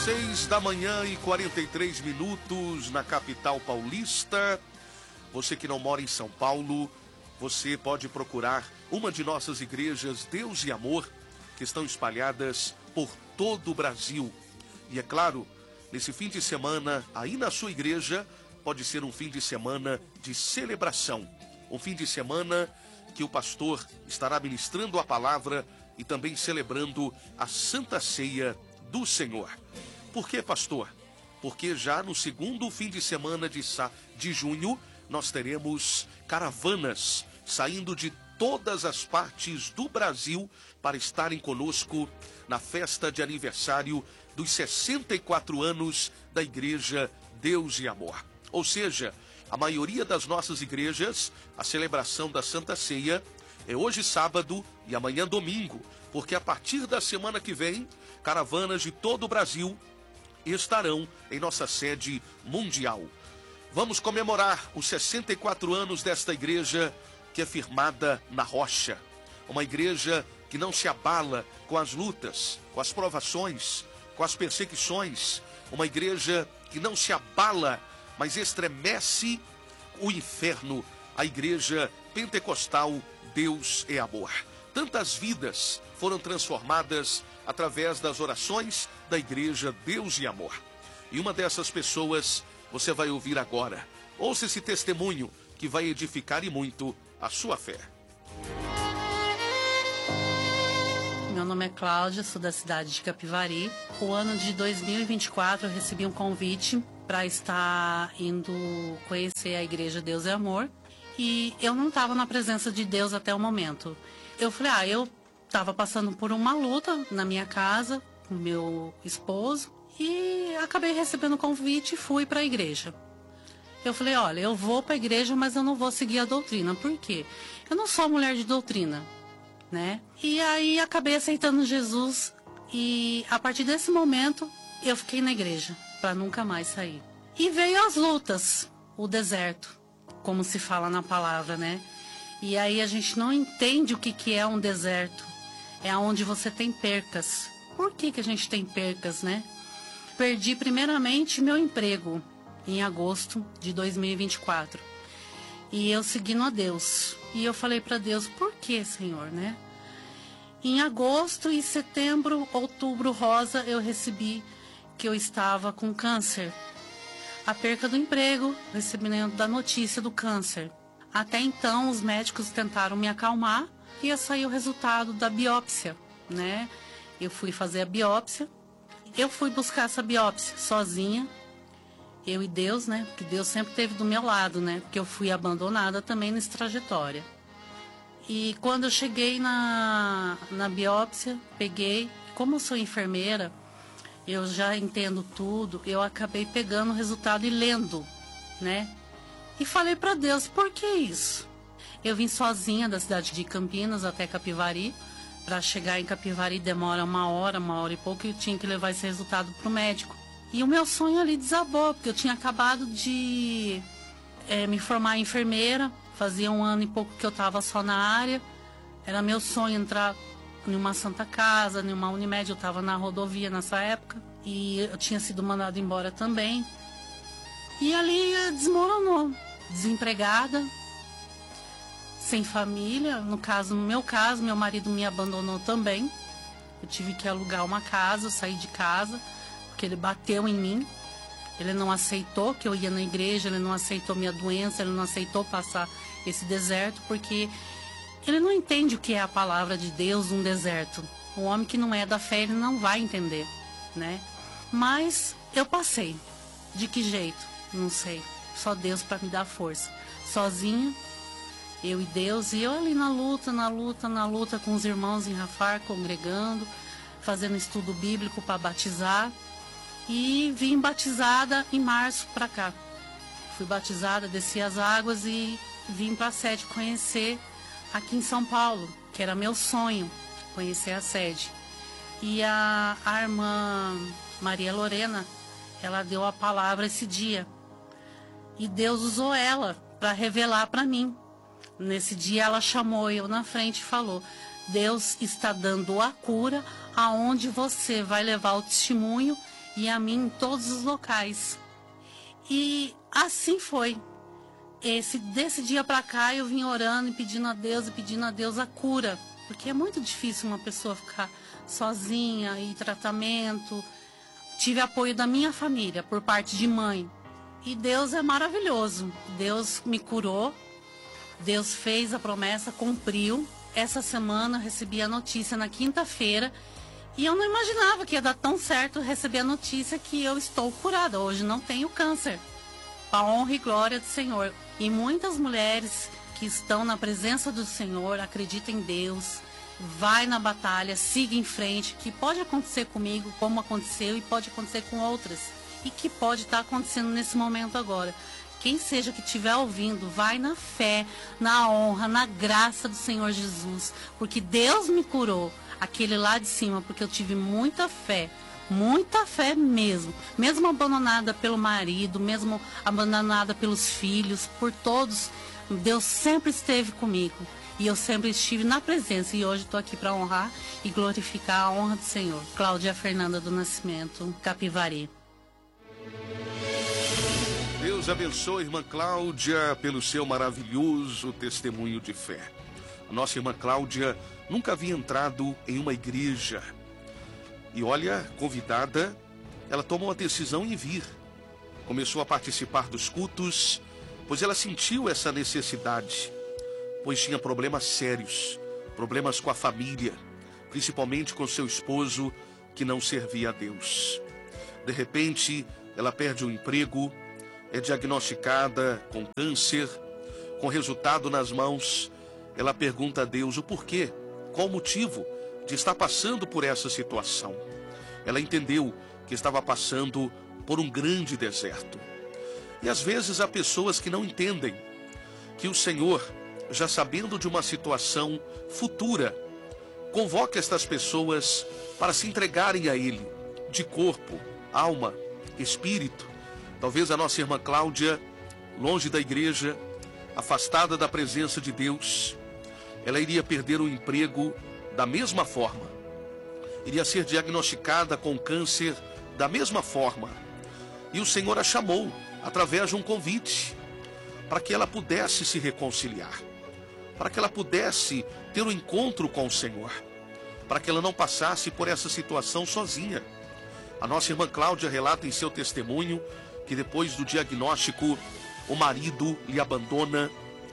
6h43 na capital paulista. Você que não mora em São Paulo, você pode procurar uma de nossas igrejas Deus e Amor, que estão espalhadas por todo o Brasil. E é claro, nesse fim de semana, aí na sua igreja, pode ser um fim de semana de celebração. Um fim de semana que o pastor estará ministrando a palavra e também celebrando a Santa Ceia do Senhor. Por que, pastor? Porque já no segundo fim de semana de junho, nós teremos caravanas saindo de todas as partes do Brasil para estarem conosco na festa de aniversário dos 64 anos da Igreja Deus e Amor. Ou seja, a maioria das nossas igrejas, a celebração da Santa Ceia é hoje sábado e amanhã domingo, porque a partir da semana que vem, caravanas de todo o Brasil estarão em nossa sede mundial. Vamos comemorar os 64 anos desta igreja que é firmada na rocha. Uma igreja que não se abala com as lutas, com as provações, com as perseguições. Uma igreja que não se abala, mas estremece o inferno. A igreja pentecostal Deus é Amor. Tantas vidas foram transformadas através das orações da igreja Deus e Amor. E uma dessas pessoas você vai ouvir agora. Ouça esse testemunho que vai edificar e muito a sua fé. Meu nome é Cláudia, sou da cidade de Capivari. O ano de 2024 eu recebi um convite para estar indo conhecer a igreja Deus é Amor. E eu não estava na presença de Deus até o momento. Eu falei, eu estava passando por uma luta na minha casa com meu esposo e acabei recebendo o convite e fui para a igreja. Eu falei, olha, eu vou para a igreja, mas eu não vou seguir a doutrina. Por quê? Eu não sou mulher de doutrina, né? E aí acabei aceitando Jesus e a partir desse momento eu fiquei na igreja para nunca mais sair. E veio as lutas, o deserto, como se fala na palavra, né? E aí a gente não entende o que é um deserto. É onde você tem percas. Por que a gente tem percas, né? Perdi primeiramente meu emprego em agosto de 2024. E eu seguindo a Deus. E eu falei para Deus, por que, Senhor, né? Em agosto e setembro, outubro rosa, eu recebi que eu estava com câncer. A perca do emprego, recebimento da notícia do câncer. Até então, os médicos tentaram me acalmar e ia sair o resultado da biópsia, né? Eu fui fazer a biópsia. Eu fui buscar essa biópsia sozinha, eu e Deus, né? Porque Deus sempre esteve do meu lado, né? Porque eu fui abandonada também nessa trajetória. E quando eu cheguei na biópsia, peguei, como eu sou enfermeira, eu já entendo tudo, eu acabei pegando o resultado e lendo, né? E falei para Deus, por que isso? Eu vim sozinha da cidade de Campinas até Capivari. Para chegar em Capivari demora uma hora e pouco, e eu tinha que levar esse resultado para o médico. E o meu sonho ali desabou, porque eu tinha acabado de me formar em enfermeira, fazia 1 ano e pouco que eu estava só na área. Era meu sonho entrar em uma Santa Casa, em uma Unimed, eu estava na rodovia nessa época, e eu tinha sido mandada embora também. E ali desmoronou, desempregada, sem família. No meu caso, meu marido me abandonou também. Eu tive que alugar uma casa, sair de casa, porque ele bateu em mim. Ele não aceitou que eu ia na igreja, ele não aceitou minha doença, ele não aceitou passar esse deserto, porque ele não entende o que é a palavra de Deus, um deserto. O homem que não é da fé, ele não vai entender, né? Mas eu passei. De que jeito? Não sei. Só Deus para me dar força. Sozinha, eu e Deus, e eu ali na luta com os irmãos em Rafar, congregando, fazendo estudo bíblico para batizar. E vim batizada em março para cá. Fui batizada, desci as águas e vim para a sede conhecer aqui em São Paulo, que era meu sonho, conhecer a sede. E a irmã Maria Lorena, ela deu a palavra esse dia. E Deus usou ela para revelar para mim. Nesse dia ela chamou eu na frente e falou: Deus está dando a cura, aonde você vai levar o testemunho e a mim em todos os locais. E assim foi. Desse dia para cá eu vim orando e pedindo a Deus a cura, porque é muito difícil uma pessoa ficar sozinha e tratamento. Tive apoio da minha família por parte de mãe. E Deus é maravilhoso. Deus me curou. Deus fez a promessa, cumpriu. Essa semana eu recebi a notícia na quinta-feira. E eu não imaginava que ia dar tão certo receber a notícia que eu estou curada. Hoje não tenho câncer. A honra e glória do Senhor. E muitas mulheres que estão na presença do Senhor, acreditam em Deus, vai na batalha, siga em frente, que pode acontecer comigo, como aconteceu, e pode acontecer com outras. E que pode estar acontecendo nesse momento agora. Quem seja que estiver ouvindo, vai na fé, na honra, na graça do Senhor Jesus. Porque Deus me curou, aquele lá de cima, porque eu tive muita fé mesmo. Mesmo abandonada pelo marido, mesmo abandonada pelos filhos, por todos, Deus sempre esteve comigo. E eu sempre estive na presença. E hoje estou aqui para honrar e glorificar a honra do Senhor. Cláudia Fernanda do Nascimento, Capivari. Deus abençoe a irmã Cláudia pelo seu maravilhoso testemunho de fé. A nossa irmã Cláudia nunca havia entrado em uma igreja. E olha, convidada, ela tomou a decisão em vir. Começou a participar dos cultos, pois ela sentiu essa necessidade. Pois tinha problemas sérios, problemas com a família, principalmente com seu esposo, que não servia a Deus. De repente, ela perde o emprego, é diagnosticada com câncer, com resultado nas mãos. Ela pergunta a Deus o porquê, qual o motivo de estar passando por essa situação. Ela entendeu que estava passando por um grande deserto. E às vezes há pessoas que não entendem que o Senhor, já sabendo de uma situação futura, convoca estas pessoas para se entregarem a Ele, de corpo, alma, espírito. Talvez a nossa irmã Cláudia, longe da igreja, afastada da presença de Deus, ela iria perder o emprego da mesma forma. Iria ser diagnosticada com câncer da mesma forma. E o Senhor a chamou através de um convite para que ela pudesse se reconciliar, para que ela pudesse ter um encontro com o Senhor, para que ela não passasse por essa situação sozinha. A nossa irmã Cláudia relata em seu testemunho que depois do diagnóstico, o marido lhe abandona,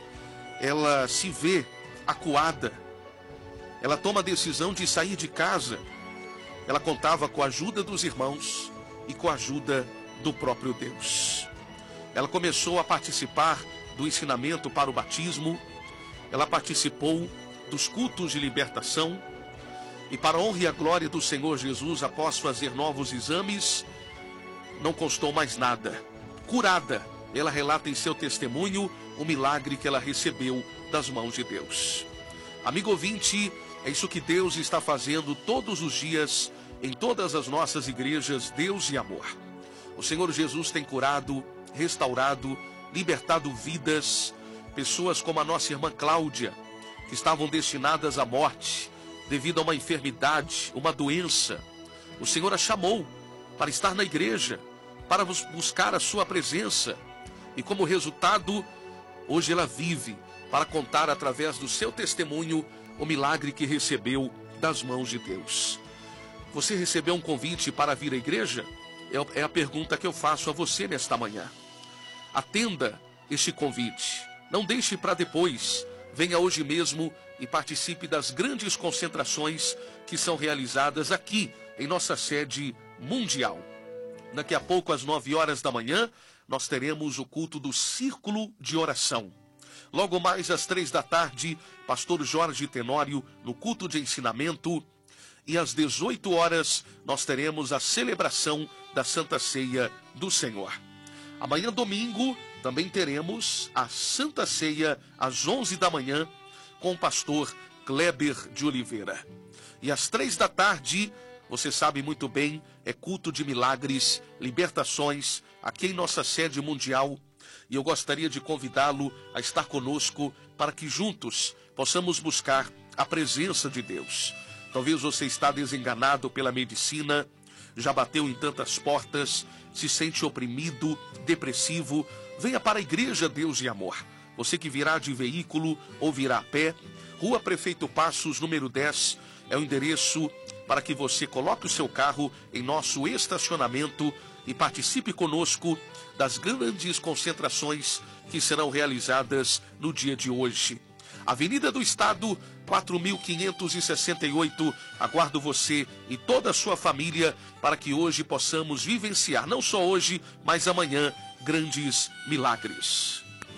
ela se vê acuada, ela toma a decisão de sair de casa. Ela contava com a ajuda dos irmãos e com a ajuda do próprio Deus. Ela começou a participar do ensinamento para o batismo, ela participou dos cultos de libertação, e para a honra e a glória do Senhor Jesus, após fazer novos exames, não constou mais nada. Curada, ela relata em seu testemunho o milagre que ela recebeu das mãos de Deus. Amigo ouvinte, é isso que Deus está fazendo todos os dias em todas as nossas igrejas, Deus e Amor. O Senhor Jesus tem curado, restaurado, libertado vidas, pessoas como a nossa irmã Cláudia, que estavam destinadas à morte devido a uma enfermidade, uma doença. O Senhor a chamou para estar na igreja, para buscar a sua presença. E como resultado, hoje ela vive para contar através do seu testemunho o milagre que recebeu das mãos de Deus. Você recebeu um convite para vir à igreja? É a pergunta que eu faço a você nesta manhã. Atenda este convite. Não deixe para depois. Venha hoje mesmo e participe das grandes concentrações que são realizadas aqui em nossa sede mundial. Daqui a pouco, às 9 horas da manhã, nós teremos o culto do Círculo de Oração. Logo mais às 3 da tarde, pastor Jorge Tenório no culto de ensinamento. E às 18 horas, nós teremos a celebração da Santa Ceia do Senhor. Amanhã, domingo, também teremos a Santa Ceia às 11 da manhã com o pastor Kleber de Oliveira. E às 3 da tarde, você sabe muito bem, é culto de milagres, libertações, aqui em nossa sede mundial. E eu gostaria de convidá-lo a estar conosco para que juntos possamos buscar a presença de Deus. Talvez você está desenganado pela medicina, já bateu em tantas portas, se sente oprimido, depressivo, venha para a Igreja Deus e Amor. Você que virá de veículo ou virá a pé, Rua Prefeito Passos, número 10, é o endereço para que você coloque o seu carro em nosso estacionamento e participe conosco das grandes concentrações que serão realizadas no dia de hoje. Avenida do Estado, 4.568. Aguardo você e toda a sua família para que hoje possamos vivenciar, não só hoje, mas amanhã, grandes milagres.